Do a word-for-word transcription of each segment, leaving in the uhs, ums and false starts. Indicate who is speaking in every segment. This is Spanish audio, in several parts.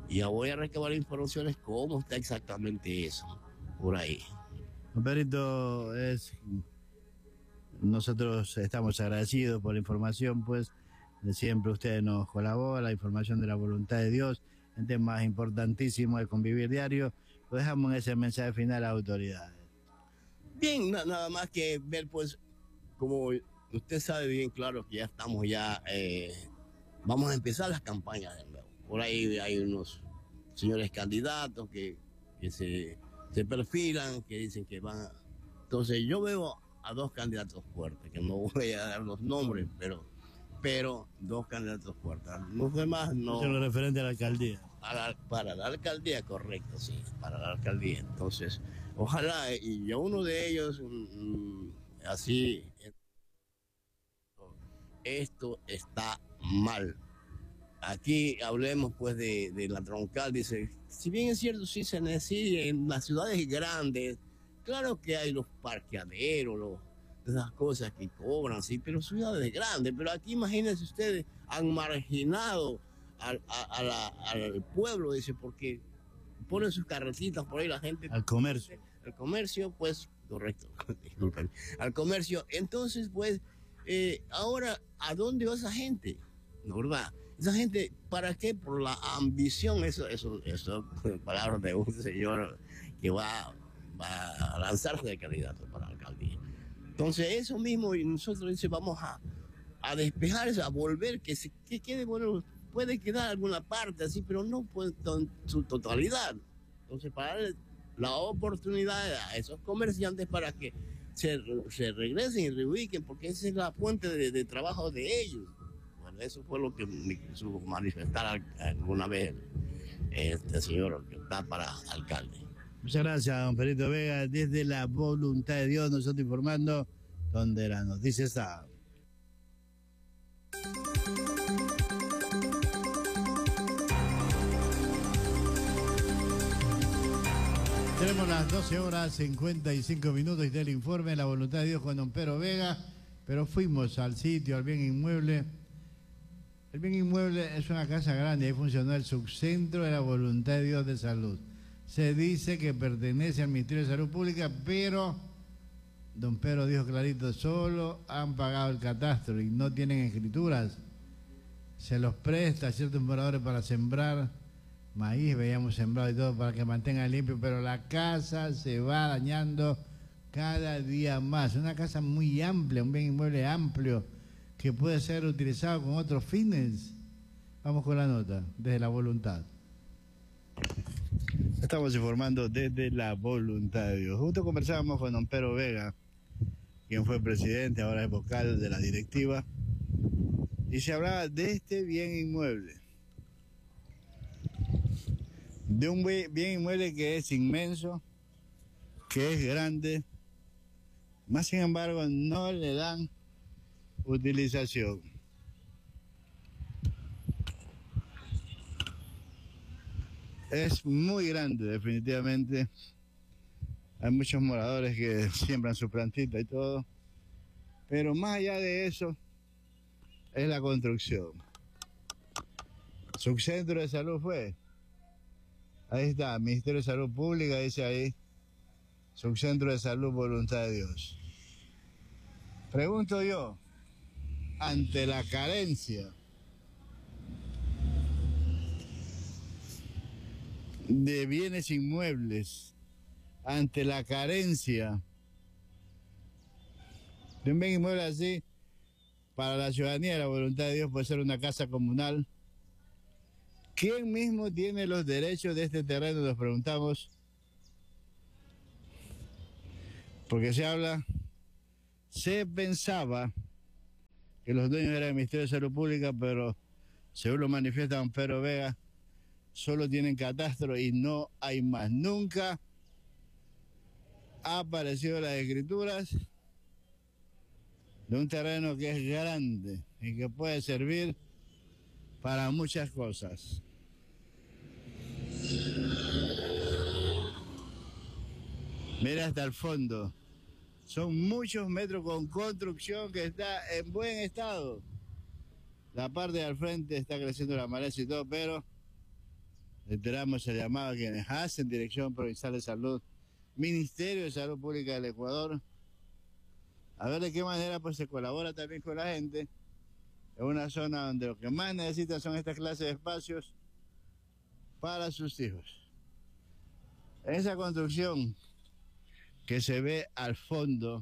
Speaker 1: Y ya voy a recabar informaciones cómo está exactamente eso, por ahí.
Speaker 2: Perito, es, nosotros estamos agradecidos por la información, pues de siempre usted nos colabora, la información de la voluntad de Dios, en temas importantísimos de convivir diario. Lo dejamos en ese mensaje final a las autoridades.
Speaker 1: Bien, na- nada más que ver, pues, como usted sabe bien claro que ya estamos ya, eh, vamos a empezar las campañas de nuevo. Por ahí hay unos señores candidatos que, que se, se perfilan, que dicen que van a... Entonces yo veo a dos candidatos fuertes, que no voy a dar los nombres, pero, pero dos candidatos fuertes. Los demás no...
Speaker 2: Eso es lo referente a la alcaldía.
Speaker 1: A la- para la alcaldía, correcto, sí, para la alcaldía. Entonces, ojalá, y yo uno de ellos, mm, así, esto está mal. Aquí hablemos pues de, de la troncal, dice, si bien es cierto, sí se necesita en las ciudades grandes, claro que hay los parqueaderos, los, esas cosas que cobran, sí, pero ciudades grandes, pero aquí imagínense ustedes, han marginado al, a, a la, al pueblo, dice, porque ponen sus carretitas por ahí la gente.
Speaker 2: Al comercio.
Speaker 1: El comercio, pues, correcto, disculpen, al comercio, entonces, pues, eh, ahora, ¿a dónde va esa gente? ¿No, verdad? Esa gente, ¿para qué? Por la ambición, eso, eso, eso, palabras de un señor que va, va a lanzarse de candidato para la alcaldía. Entonces, eso mismo, y nosotros dice, vamos a, a despejar eso, a volver, que se que quede, bueno, puede quedar alguna parte así, pero no pues, en su totalidad. Entonces, para darle la oportunidad a esos comerciantes para que se, se regresen y reubiquen, porque esa es la fuente de, de trabajo de ellos. Bueno, eso fue lo que me quiso manifestar alguna vez este señor que está para alcalde.
Speaker 2: Muchas gracias, don Perito Vega. Desde la voluntad de Dios, nosotros informando donde la noticia está. Tenemos las doce horas cincuenta y cinco minutos y del informe La voluntad de Dios con don Pedro Vega, pero fuimos al sitio, al bien inmueble. El bien inmueble es una casa grande, ahí funcionó el subcentro de la voluntad de Dios de salud. Se dice que pertenece al Ministerio de Salud Pública, pero don Pedro dijo clarito, solo han pagado el catastro y no tienen escrituras. Se los presta a ciertos moradores para sembrar maíz, veíamos sembrado y todo para que mantengan limpio, pero la casa se va dañando cada día más. Una casa muy amplia, un bien inmueble amplio que puede ser utilizado con otros fines. Vamos con la nota, desde la voluntad. Estamos informando desde la voluntad de Dios. Justo conversábamos con don Pedro Vega, quien fue presidente, ahora es vocal de la directiva, y se hablaba de este bien inmueble. De un bien inmueble que es inmenso, que es grande, más sin embargo no le dan utilización. Es muy grande definitivamente, hay muchos moradores que siembran su plantita y todo, pero más allá de eso es la construcción. Subcentro de salud fue, ahí está, Ministerio de Salud Pública, dice ahí, Subcentro de Salud Voluntad de Dios. Pregunto yo, ante la carencia de bienes inmuebles, ante la carencia de un bien inmueble así, para la ciudadanía, la voluntad de Dios puede ser una casa comunal. ¿Quién mismo tiene los derechos de este terreno? Nos preguntamos. Porque se habla, se pensaba que los dueños eran el Ministerio de Salud Pública, pero según lo manifiesta don Pedro Vega, solo tienen catastro y no hay más. Nunca ha aparecido las escrituras de un terreno que es grande y que puede servir para muchas cosas. Mira hasta el fondo. Son muchos metros con construcción que está en buen estado. La parte de al frente está creciendo la maleza y todo, pero Reiteramos el llamado a quienes hacen Dirección Provincial de Salud, Ministerio de Salud Pública del Ecuador, a ver de qué manera pues se colabora también con la gente en una zona donde lo que más necesitan son estas clases de espacios para sus hijos. En esa construcción que se ve al fondo,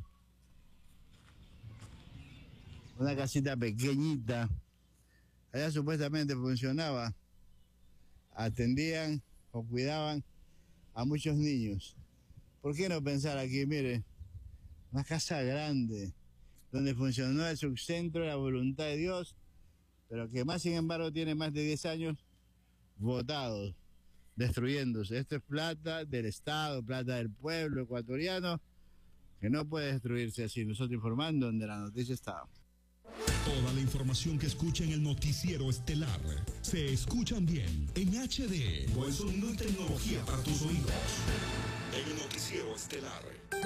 Speaker 2: una casita pequeñita, allá supuestamente funcionaba, atendían o cuidaban a muchos niños. ¿Por qué no pensar aquí, mire, una casa grande, donde funcionó el subcentro de la voluntad de Dios, pero que más sin embargo tiene más de diez años botados, destruyéndose? Esto es plata del Estado, plata del pueblo ecuatoriano, que no puede destruirse así. Nosotros informando donde la noticia está.
Speaker 3: Toda la información que escucha en el noticiero estelar se escuchan bien en H D. Buen sonido y tecnología para tus oídos. En el noticiero estelar.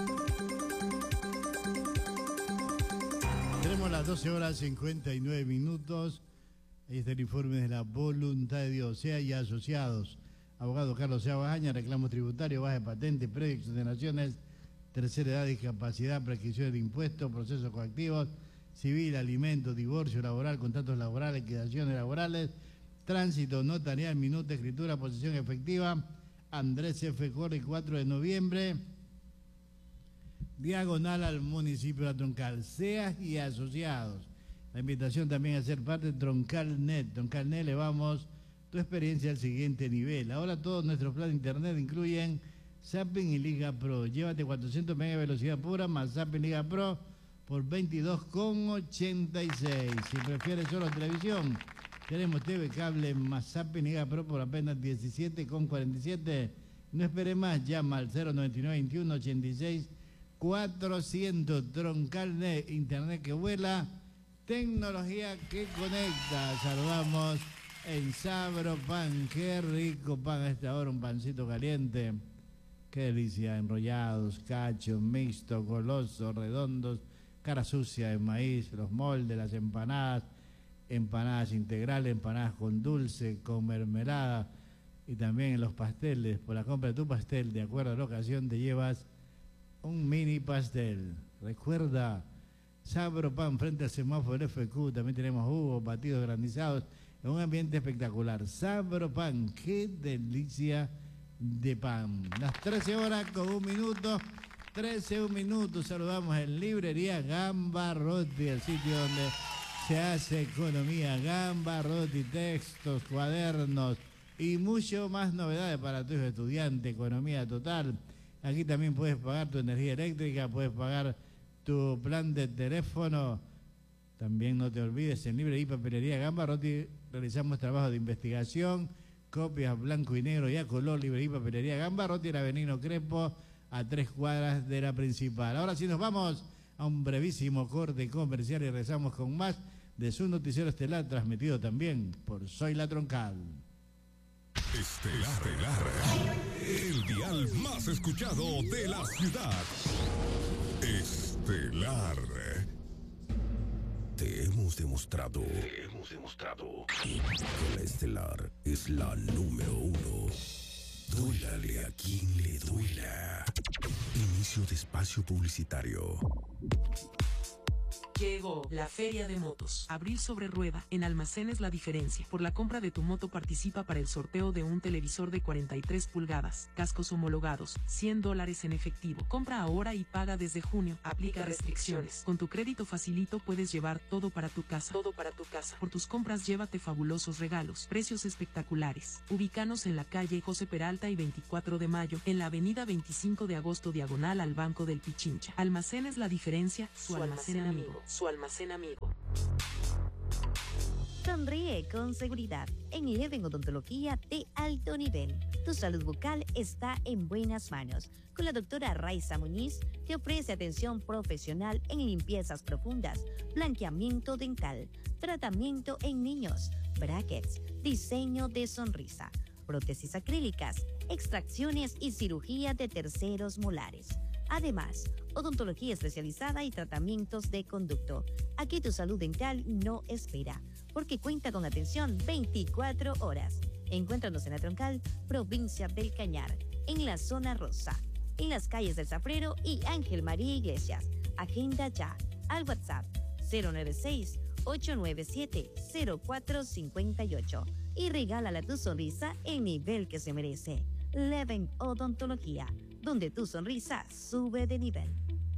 Speaker 2: Tenemos las doce horas cincuenta y nueve minutos. Ahí está el informe de la voluntad de Dios. Sea y asociados. Abogado Carlos Sea Bajaña, reclamo tributario, baja de patente, predio, exoneraciones, tercera edad, discapacidad, prescripción de impuestos, procesos coactivos, civil, alimentos, divorcio laboral, contratos laborales, liquidaciones laborales, tránsito notarial, minuta, escritura, posesión efectiva. Andrés F. Corre, cuatro de noviembre, diagonal al municipio de La Troncal. Seas y asociados. La invitación también a ser parte de TroncalNet. TroncalNet elevamos tu experiencia al siguiente nivel. Ahora todos nuestros planes de internet incluyen Zapping y Liga Pro. Llévate cuatrocientos megas de velocidad pura más Zapping Liga Pro por veintidós con ochenta y seis. Si prefieres solo televisión, tenemos T V cable más Zapping Liga Pro por apenas diecisiete con cuarenta y siete. No espere más, llama al cero noventa y nueve veintiuno ochenta y seis cuatrocientos. TroncalNet, internet que vuela, tecnología que conecta. Saludamos en Sabro Pan. Qué rico pan a esta hora, un pancito caliente. Qué delicia, enrollados, cachos, mixtos, golosos, redondos, cara sucia de maíz, los moldes, las empanadas, empanadas integrales, empanadas con dulce, con mermelada, y también en los pasteles. Por la compra de tu pastel, de acuerdo a la ocasión, te llevas un mini pastel. Recuerda, Sabro Pan frente al semáforo F Q. También tenemos jugos, batidos granizados, en un ambiente espectacular. Sabro Pan, qué delicia de pan. Las trece horas con un minuto, trece un minuto. Saludamos en Librería Gambarrotti, el sitio donde se hace economía. Gambarrotti, textos, cuadernos y mucho más novedades para tu hijo estudiante. Economía total. Aquí también puedes pagar tu energía eléctrica, puedes pagar tu plan de teléfono. También no te olvides, en Librería y Papelería Gambarrotti realizamos trabajo de investigación, copias blanco y negro y a color. Librería y Papelería Gambarrotti, en Avenida Crespo, a tres cuadras de la principal. Ahora sí nos vamos a un brevísimo corte comercial y regresamos con más de su noticiero estelar, transmitido también por Soy La Troncal.
Speaker 3: Estelar, Estelar, el dial más escuchado de la ciudad. Estelar. Te hemos demostrado, te hemos demostrado que la Estelar es la número uno. Duélale a quien le duela. Inicio de espacio publicitario.
Speaker 4: Llegó la Feria de Motos. Abril sobre rueda, en Almacenes La Diferencia. Por la compra de tu moto participa para el sorteo de un televisor de cuarenta y tres pulgadas, cascos homologados, cien dólares en efectivo. Compra ahora y paga desde junio. Aplica restricciones. Con tu crédito facilito puedes llevar todo para tu casa. Todo para tu casa. Por tus compras llévate fabulosos regalos. Precios espectaculares. Ubícanos en la calle José Peralta y veinticuatro de mayo, en la avenida veinticinco de agosto diagonal al Banco del Pichincha. Almacenes La Diferencia, su, su almacén amigo. amigo. Su almacén amigo.
Speaker 5: Sonríe con seguridad en Eleven Odontología de alto nivel. Tu salud bucal está en buenas manos. Con la doctora Raiza Muñiz te ofrece atención profesional en limpiezas profundas, blanqueamiento dental, tratamiento en niños, brackets, diseño de sonrisa, prótesis acrílicas, extracciones y cirugía de terceros molares. Además, odontología especializada y tratamientos de conducto. Aquí tu salud dental no espera, porque cuenta con atención veinticuatro horas. Encuéntranos en la Troncal, provincia del Cañar, en la zona rosa, en las calles del Zafrero y Ángel María Iglesias. Agenda ya al WhatsApp cero nueve seis, ocho nueve siete, cero cuatro cinco ocho y regálala tu sonrisa el nivel que se merece. Leven Odontología, donde tu sonrisa sube de nivel.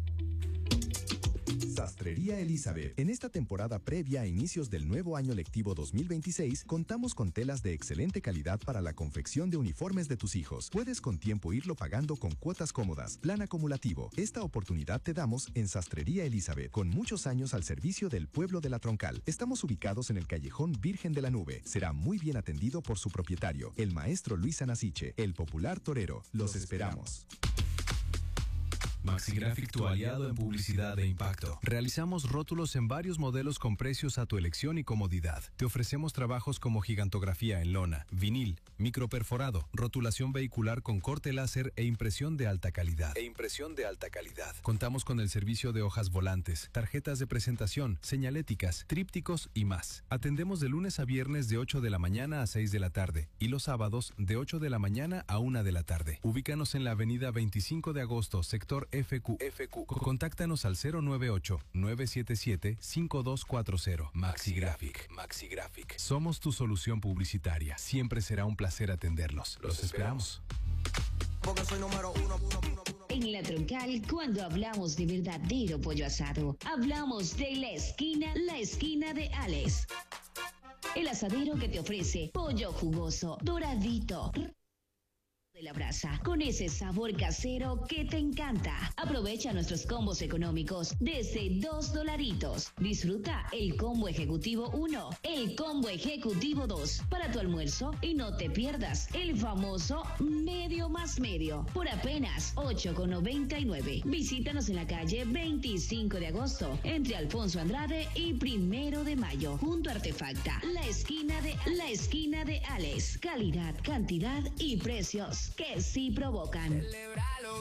Speaker 6: Sastrería Elizabeth. En esta temporada previa a inicios del nuevo año lectivo dos mil veintiséis, contamos con telas de excelente calidad para la confección de uniformes de tus hijos. Puedes con tiempo irlo pagando con cuotas cómodas, plan acumulativo. Esta oportunidad te damos en Sastrería Elizabeth, con muchos años al servicio del pueblo de La Troncal. Estamos ubicados en el callejón Virgen de la Nube. Será muy bien atendido por su propietario, el maestro Luis Anasiche, el popular torero. Los esperamos.
Speaker 7: Maxigraphic, tu aliado en publicidad de impacto. Realizamos rótulos en varios modelos con precios a tu elección y comodidad. Te ofrecemos trabajos como gigantografía en lona, vinil, microperforado, rotulación vehicular con corte láser e impresión de alta calidad. E impresión de alta calidad. Contamos con el servicio de hojas volantes, tarjetas de presentación, señaléticas, trípticos y más. Atendemos de lunes a viernes de ocho de la mañana a seis de la tarde y los sábados de ocho de la mañana a una de la tarde. Ubícanos en la avenida veinticinco de agosto, sector F Q. F Q. Contáctanos al cero nueve ocho, nueve siete siete, cinco dos cuatro cero. Maxigraphic. Maxigraphic. Somos tu solución publicitaria. Siempre será un placer atenderlos. Los esperamos.
Speaker 8: Porque soy número uno, uno, uno, uno.
Speaker 9: En La Troncal, cuando hablamos de verdadero pollo asado, hablamos de la esquina, la esquina de Alex. El asadero que te ofrece pollo jugoso, doradito, de la brasa, con ese sabor casero que te encanta. Aprovecha nuestros combos económicos desde dos dolaritos. Disfruta el combo ejecutivo uno, el combo ejecutivo dos para tu almuerzo y no te pierdas el famoso medio más medio por apenas ocho con noventa y nueve. Visítanos en la calle veinticinco de agosto entre Alfonso Andrade y Primero de Mayo, junto a Artefacta, la esquina de la esquina de Alex. Calidad, cantidad y precios que sí provocan.